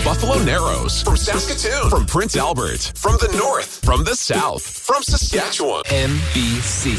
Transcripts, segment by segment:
Buffalo Narrows, from Saskatoon, from Prince Albert, from the north, from the south, from Saskatchewan. NBC.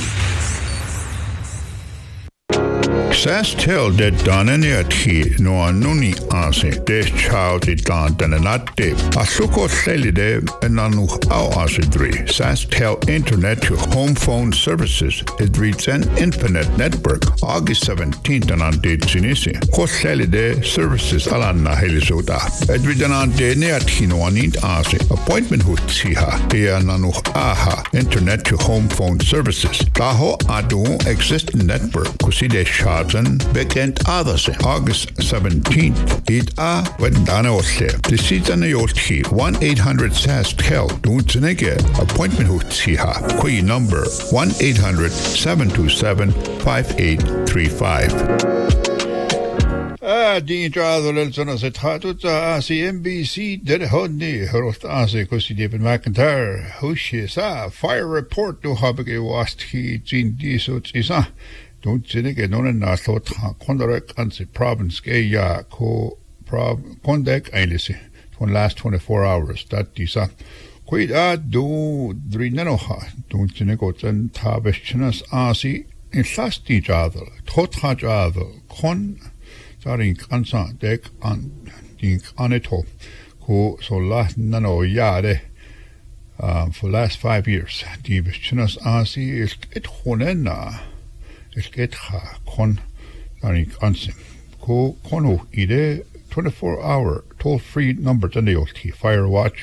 SaskTel det danene ti no anuni ase des child it dan danate asuko selide enanu au ase dri SaskTel internet to home phone services it reads an infinite network August 17th and on date sinisi ko selide services alanna helisuda it readan de ne atino anit ase appointment hutiha de ananu aha internet to home phone services taho adu existing network kuside Bekend others August 17th. It Vendana Ose. The season Yolki 1-800-SaskTel. Dunzenege appointment Hutiha. Kui number 1-800-727-5835. Din Jadolson as a Tatuta CNBC did Hodney, Herost Ase, Cosi David McIntyre, Hushi sa fire report to Habage Wasti Jean Disut Isa. Don't think it on a thought Kondarek and the province ya ko Kondek Ailisi for last 24 hours. That is a quite do Drinanoha. Don't think it on Tabeshinas Asi in Sasti Jadel, Tota Jadel, Kon Saring Kansa Dek and Dink Aneto, who so last Nano Yade for last 5 years. The Beshinas Asi is it Honena. Ilketha kon danik ansim ko kono ide 24-hour toll-free number tanayoti Firewatch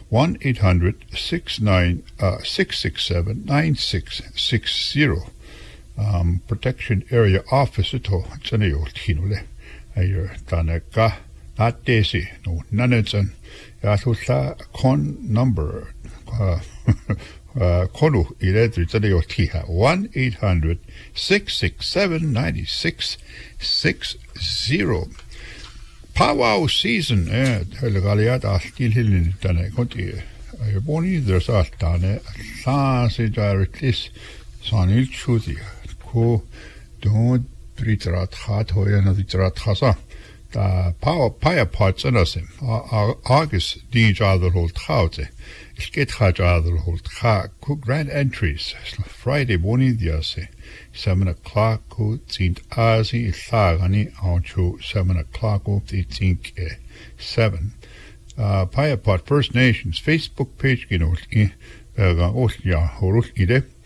1-800-667-9660 protection area office to tanayoti nule ayer tanaka natesi no nanetsan yatutla kon number Kono Electric Tanayoti 1-800-667-9660. Powwow season, Helegaliat Astil Hilin Tane Conti. I boni there's a Tane, Sansi Directis, Sanil Chuti, Ko don't Tritrat Hat Hoyana Tritrat Hasa. The power Paya Pots and us, August, Dijadal Holt Haute. Grand entries. Friday morning, 7 o'clock, Tint Asi, Thagani, Ancho, 7 o'clock, Tink 7. Payapot First Nations Facebook page, Ostia, Horus Ide.